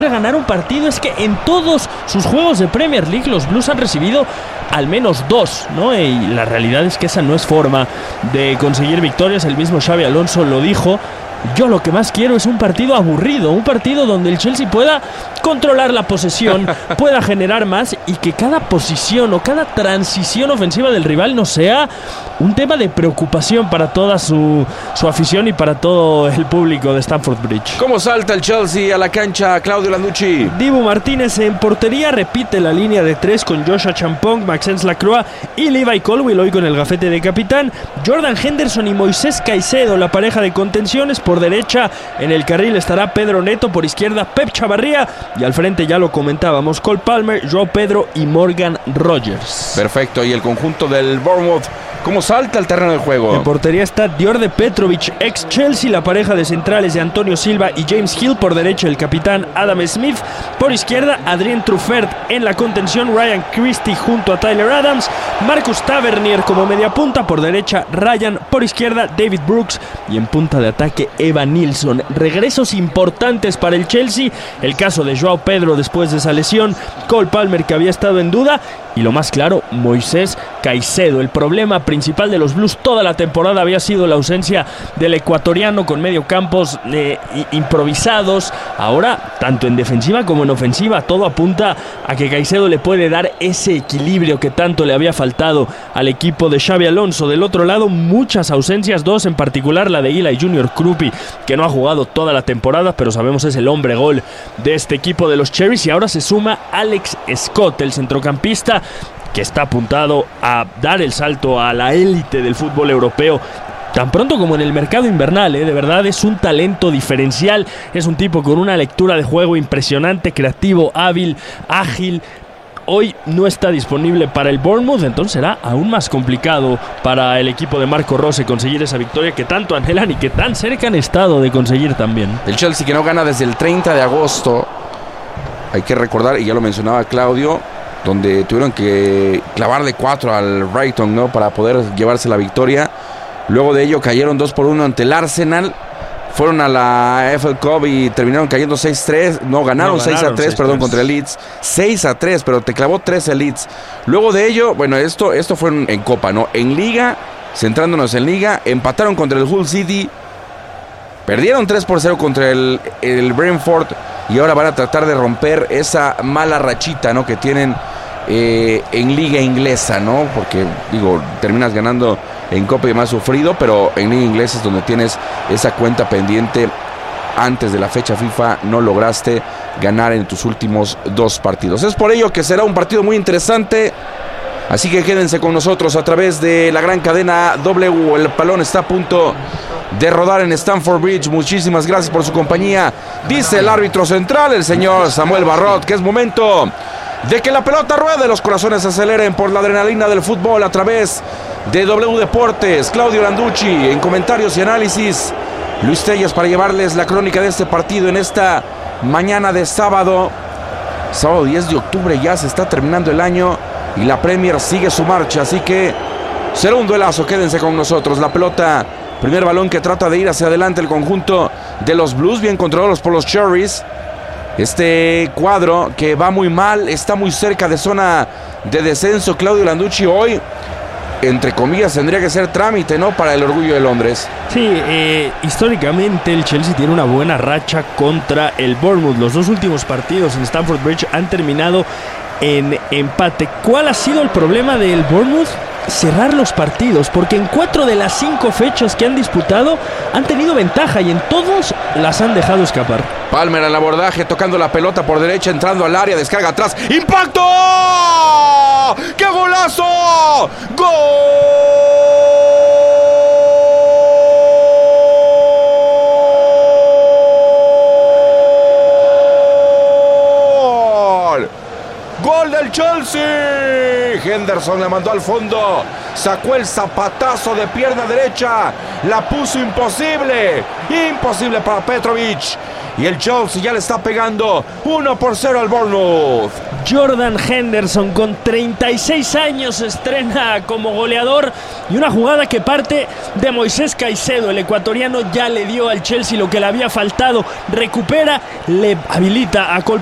ganar un partido es que en todos sus juegos de Premier League los Blues han recibido al menos 2, ¿no? Y la realidad es que esa no es forma de conseguir victorias. El mismo Xabi Alonso lo dijo. Yo lo que más quiero es un partido aburrido, un partido donde el Chelsea pueda controlar la posesión, pueda generar más y que cada posición o cada transición ofensiva del rival no sea un tema de preocupación para toda su afición y para todo el público de Stamford Bridge. ¿Cómo salta el Chelsea a la cancha, Claudio Landucci? Dibu Martínez en portería, repite la línea de 3 con Joshua Champong, Maxence Lacroix y Levi Colwill, hoy con el gafete de capitán. Jordan Henderson y Moisés Caicedo, la pareja de contenciones. Por derecha en el carril estará Pedro Neto, por izquierda Pep Chavarría y al frente, ya lo comentábamos, Cole Palmer, Joao Pedro y Morgan Rogers. Perfecto, y el conjunto del Bournemouth, ¿cómo salta al terreno del juego? En portería está Djordje Petrovic, ex Chelsea, la pareja de centrales de Antonio Silva y James Hill. Por derecha el capitán Adam Smith, por izquierda Adrien Truffert. En la contención Ryan Christie junto a Tyler Adams, Marcus Tavernier como mediapunta. Por derecha Ryan, por izquierda David Brooks y en punta de ataque Evan Nilsson. Regresos importantes para el Chelsea, el caso de Joao Pedro después de esa lesión, Cole Palmer, que había estado en duda, y lo más claro, Moisés Caicedo. El problema principal de los Blues toda la temporada había sido la ausencia del ecuatoriano, con mediocampos improvisados. Ahora, tanto en defensiva como en ofensiva, todo apunta a que Caicedo le puede dar ese equilibrio que tanto le había faltado al equipo de Xabi Alonso. Del otro lado, muchas ausencias, 2 en particular, la de Eli Junior Krupi, que no ha jugado toda la temporada, pero sabemos es el hombre gol de este equipo de los Cherries. Y ahora se suma Alex Scott, el centrocampista que está apuntado a dar el salto a la élite del fútbol europeo tan pronto como en el mercado invernal, De verdad es un talento diferencial, es un tipo con una lectura de juego impresionante, creativo, hábil, ágil. Hoy no está disponible para el Bournemouth, entonces será aún más complicado para el equipo de Marco Rose conseguir esa victoria que tanto anhelan y que tan cerca han estado de conseguir también. El Chelsea, que no gana desde el 30 de agosto, hay que recordar, y ya lo mencionaba Claudio, donde tuvieron que clavarle 4 al Brighton, ¿no?, para poder llevarse la victoria. Luego de ello cayeron 2-1 ante el Arsenal. Fueron a la FA Cup y terminaron cayendo 6-3. No, ganaron 6-3, perdón, contra el Leeds. 6-3, pero te clavó 3 el Leeds. Luego de ello, bueno, esto fue en Copa, ¿no? En Liga, centrándonos en Liga, empataron contra el Hull City. Perdieron 3-0 contra el Brentford. Y ahora van a tratar de romper esa mala rachita, ¿no?, que tienen en Liga Inglesa, ¿no? Porque, digo, terminas ganando en Copa y más sufrido, pero en Liga Inglesa es donde tienes esa cuenta pendiente. Antes de la fecha FIFA no lograste ganar en tus últimos 2 partidos. Es por ello que será un partido muy interesante. Así que quédense con nosotros a través de la gran cadena W. El balón está a punto de rodar en Stamford Bridge. Muchísimas gracias por su compañía. Dice el árbitro central, el señor Samuel Barrot, que es momento de que la pelota ruede, los corazones se aceleren por la adrenalina del fútbol a través de W Deportes. Claudio Landucci en comentarios y análisis, Luis Tellas para llevarles la crónica de este partido en esta mañana de sábado 10 de octubre. Ya se está terminando el año y la Premier sigue su marcha, así que será un duelazo. Quédense con nosotros. La pelota, primer balón que trata de ir hacia adelante el conjunto de los Blues, bien controlados por los Cherries. Este cuadro que va muy mal, está muy cerca de zona de descenso. Claudio Landucci, hoy, entre comillas, tendría que ser trámite, ¿no?, para el orgullo de Londres. Sí, históricamente el Chelsea tiene una buena racha contra el Bournemouth. Los 2 últimos partidos en Stamford Bridge han terminado en empate. ¿Cuál ha sido el problema del Bournemouth? Cerrar los partidos, porque en 4 de las 5 fechas que han disputado han tenido ventaja y en todos las han dejado escapar. Palmer al abordaje, tocando la pelota por derecha, entrando al área, descarga atrás, ¡impacto! ¡Qué golazo! ¡Gol! ¡Gol del Chelsea! Henderson la mandó al fondo, sacó el zapatazo de pierna derecha, la puso imposible para Petrovic, y el Chelsea ya le está pegando 1-0 al Bournemouth. Jordan Henderson, con 36 años, se estrena como goleador, y una jugada que parte de Moisés Caicedo. El ecuatoriano ya le dio al Chelsea lo que le había faltado, recupera, le habilita a Cole